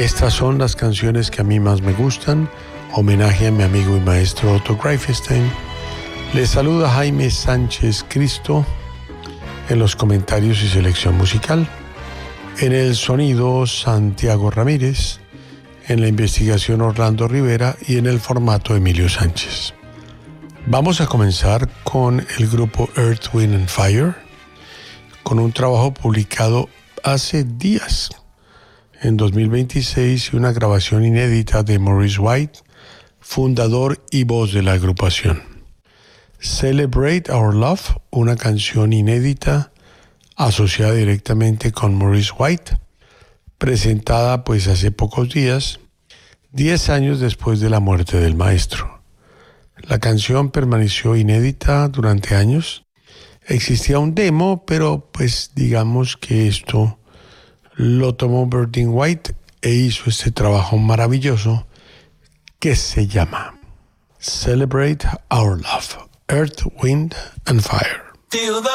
Estas son las canciones que a mí más me gustan. Homenaje a mi amigo y maestro Otto Greifenstein. Les saluda Jaime Sánchez Cristo en los comentarios y selección musical. En el sonido, Santiago Ramírez. En la investigación, Orlando Rivera. Y en el formato, Emilio Sánchez. Vamos a comenzar con el grupo Earth, Wind and Fire, con un trabajo publicado hace días, en 2026, y una grabación inédita de Maurice White, fundador y voz de la agrupación. Celebrate Our Love, una canción inédita asociada directamente con Maurice White, presentada pues hace pocos días, 10 años después de la muerte del maestro. La canción permaneció inédita durante años. Existía un demo, pero pues digamos que esto lo tomó Bertin White e hizo este trabajo maravilloso que se llama Celebrate Our Love, Earth, Wind and Fire.